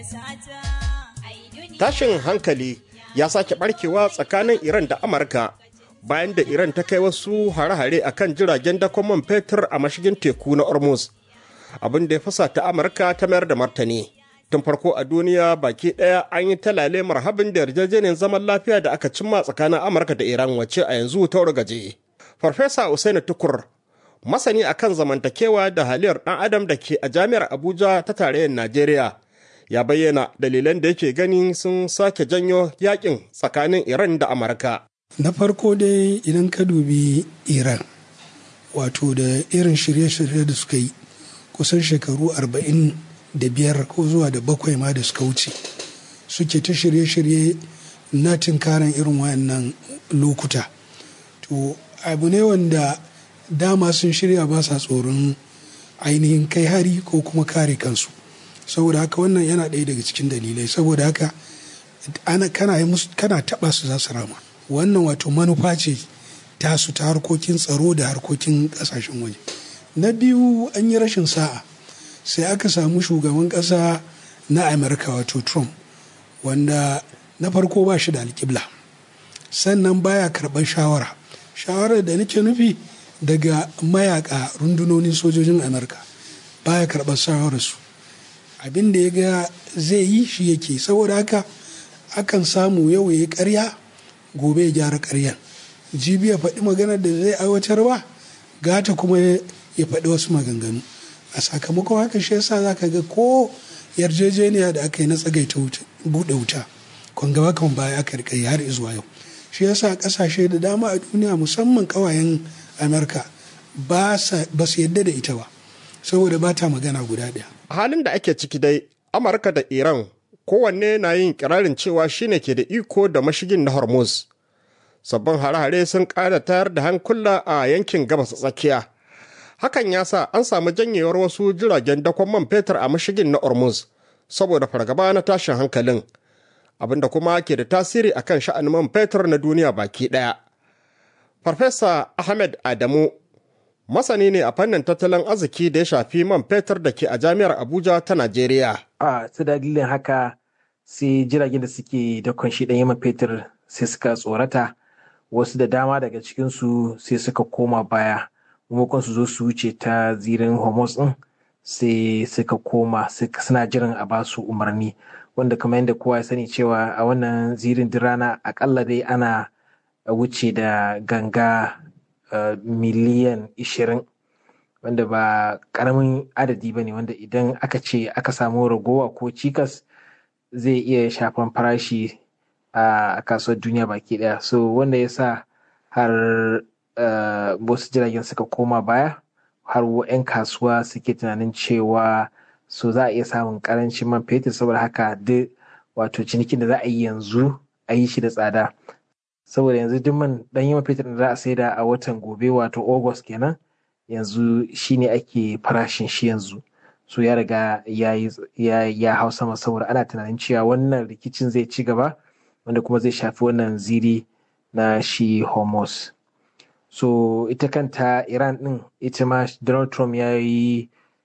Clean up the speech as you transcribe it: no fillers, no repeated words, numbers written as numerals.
Tashin hankali ya sake barkewa tsakanin Iran da Amurka bayan da Iran ta kai wasu hare-hare a kan jiragen dakon man fetur a mashigin teku na Hormuz. Abin da ya fasa ta Amurka ta mayar da martani. Tun farko a duniya baki ɗaya an yi talale marhabin da yarjejeniyar zaman lafiya da aka cimma tsakanin Amurka da Iran wacce a yanzu ta gaje. Farfesa Usaini Tukur, masani akan zamantakewa da haliyar ɗan adam da ke a Jami'ar Abuja ta tarayyar Najeriya, ya bayyana dalilan da yake ganin sun sake janyo yakin tsakanin Iran da Amurka. Na farko dai idan ka dubi Iran, wato da irin shirye-shirye da suka yi kusan shekaru 45 ko zuwa da 7 ma da suka wuce, suke ta shirye-shirye na tinkaran irin wayannan lokuta. To abu ne wanda dama sun shirya ba sa tsoron ainihin kai hari ko kuma kare kansu. Saboda haka wannan yana ɗaya daga cikin dalilai. Saboda haka kana taɓa su za su rama. Wannan wato manufa ce tasu ta harkokin tsaro da harkokin ƙasashen waje. Na biyu, an yi rashin sa'a sai aka samu shugaban ƙasa na Amurka wato Trump, wanda na farko ba shi da alƙibla, sannan baya karɓar shawarar da nake nufi daga mayaka rundunonin sojojin Amurka, baya karɓar shawararsu. Abin da ya ga zai yi shi yake. Saboda haka akan samu yau ya yi ƙarya, gobe ya gyara ƙaryan, jibi ya faɗi maganar da zai aiwatar ba, gata kuma ya faɗi wasu maganganu. A sakamakon haka shi yasa za ka ga ko yarjejeniya da aka yi na tsagaita buɗe wuta kwangaba kan baya aka rika har zuwa yau. Shi yasa ƙasashe da dama a duniya musamman ƙawayen Amurka ba su yadda da ita ba, saboda ba ta magana guda ɗaya. A halin da ake ciki dai, Amurka da Iran kowanne na yin kirarin cewa shine ke da iko da mashigin na Hormuz. Sabbin hare-hare sun ƙara tayar da hankula a yankin gabas tsakiya. Hakan ya sa an samu janyewar wasu jiragen dakon man fetur a mashigin na Hormuz saboda fargaba na tashin hankalin, abinda kuma ke da tasiri akan sha'anin man fetur na duniya baki ɗaya. Farfesa Ahmed Adamu, masani ne a fannin tattalin arziki da ya shafi man fetur da ke a Jami'ar Abuja ta Najeriya. Ta dalilin haka sai jiragen da suke dakon shi ɗanyen man fetur sai suka tsorata, wasu da dama daga cikinsu sai suka koma baya, maimakon su zo su wuce ta zirin Hormuz ɗin sai suka koma suna jiran a basu umarni, wanda kamar yadda kowa ya sani cewa a wannan zirin rana akalla dai ana wuce da ganga miliyan 20, wanda ba karamin adadi ba ne, wanda idan aka ce aka samu ragowa ko cikas zai iya shafan farashi a kasuwar duniya baki daya. So wanda ya sa har wasu jiragen suka koma baya, har 'yan kasuwa suke tunanin cewa so za a iya samun karancin man fetur. Saboda haka duk wato cinikin da za a yi yanzu a yi shi da tsada, saboda yanzu duk man ɗanyen fetur da za a saida a watan gobe wato August kenan, yanzu shine ake farashin shi yanzu. So ya riga ya hau sama saboda ana tunanin cewa wannan rikicin zai ci gaba, wanda kuma zai shafi wannan ziri na shi Hormuz. So ita kanta Iran din, ita ma Donald Trump ya yi